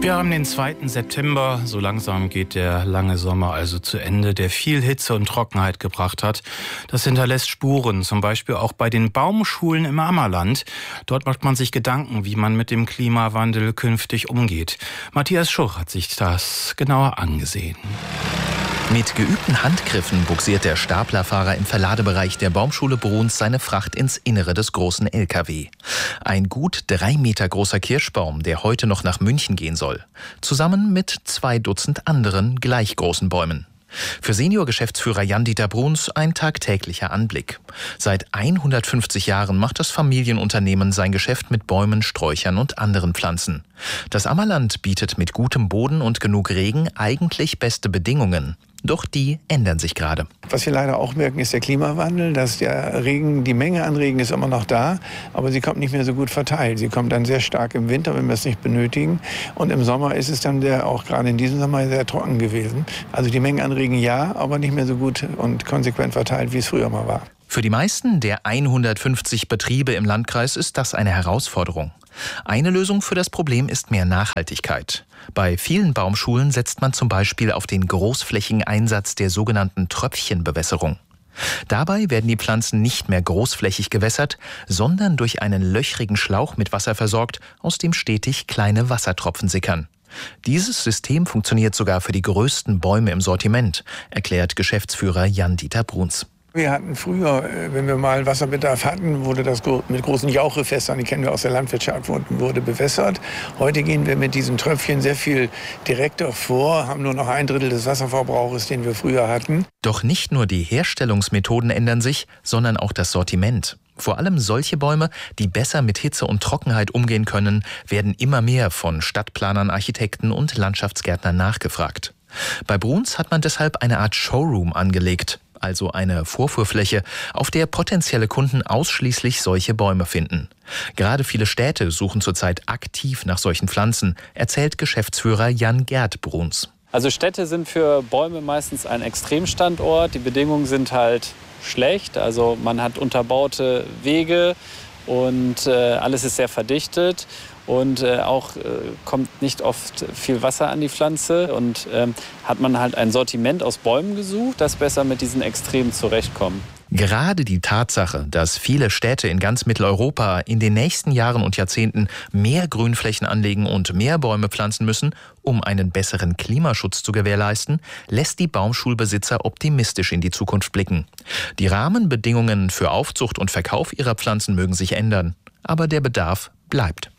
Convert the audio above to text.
Wir haben den 2. September, so langsam geht der lange Sommer also zu Ende, der viel Hitze und Trockenheit gebracht hat. Das hinterlässt Spuren, zum Beispiel auch bei den Baumschulen im Ammerland. Dort macht man sich Gedanken, wie man mit dem Klimawandel künftig umgeht. Matthias Schuch hat sich das genauer angesehen. Mit geübten Handgriffen buxiert der Staplerfahrer im Verladebereich der Baumschule Bruns seine Fracht ins Innere des großen LKW. Ein gut 3 Meter großer Kirschbaum, der heute noch nach München gehen soll. Zusammen mit 2 Dutzend anderen gleich großen Bäumen. Für Senior-Geschäftsführer Jan-Dieter Bruns ein tagtäglicher Anblick. Seit 150 Jahren macht das Familienunternehmen sein Geschäft mit Bäumen, Sträuchern und anderen Pflanzen. Das Ammerland bietet mit gutem Boden und genug Regen eigentlich beste Bedingungen. Doch die ändern sich gerade. Was wir leider auch merken, ist der Klimawandel, dass der Regen, die Menge an Regen ist immer noch da, aber sie kommt nicht mehr so gut verteilt. Sie kommt dann sehr stark im Winter, wenn wir es nicht benötigen. Und im Sommer ist es dann auch gerade in diesem Sommer sehr trocken gewesen. Also die Menge an Regen ja, aber nicht mehr so gut und konsequent verteilt, wie es früher mal war. Für die meisten der 150 Betriebe im Landkreis ist das eine Herausforderung. Eine Lösung für das Problem ist mehr Nachhaltigkeit. Bei vielen Baumschulen setzt man zum Beispiel auf den großflächigen Einsatz der sogenannten Tröpfchenbewässerung. Dabei werden die Pflanzen nicht mehr großflächig gewässert, sondern durch einen löchrigen Schlauch mit Wasser versorgt, aus dem stetig kleine Wassertropfen sickern. Dieses System funktioniert sogar für die größten Bäume im Sortiment, erklärt Geschäftsführer Jan-Dieter Bruns. Wir hatten früher, wenn wir mal Wasserbedarf hatten, wurde das mit großen Jauchefässern, die kennen wir aus der Landwirtschaft, wurde bewässert. Heute gehen wir mit diesen Tröpfchen sehr viel direkter vor, haben nur noch 1/3 des Wasserverbrauchs, den wir früher hatten. Doch nicht nur die Herstellungsmethoden ändern sich, sondern auch das Sortiment. Vor allem solche Bäume, die besser mit Hitze und Trockenheit umgehen können, werden immer mehr von Stadtplanern, Architekten und Landschaftsgärtnern nachgefragt. Bei Bruns hat man deshalb eine Art Showroom angelegt. Also eine Vorführfläche, auf der potenzielle Kunden ausschließlich solche Bäume finden. Gerade viele Städte suchen zurzeit aktiv nach solchen Pflanzen, erzählt Geschäftsführer Jan-Gerd Bruns. Also Städte sind für Bäume meistens ein Extremstandort. Die Bedingungen sind halt schlecht. Also man hat unterbaute Wege und alles ist sehr verdichtet. Und auch kommt nicht oft viel Wasser an die Pflanze. Und hat man halt ein Sortiment aus Bäumen gesucht, das besser mit diesen Extremen zurechtkommt. Gerade die Tatsache, dass viele Städte in ganz Mitteleuropa in den nächsten Jahren und Jahrzehnten mehr Grünflächen anlegen und mehr Bäume pflanzen müssen, um einen besseren Klimaschutz zu gewährleisten, lässt die Baumschulbesitzer optimistisch in die Zukunft blicken. Die Rahmenbedingungen für Aufzucht und Verkauf ihrer Pflanzen mögen sich ändern, aber der Bedarf bleibt.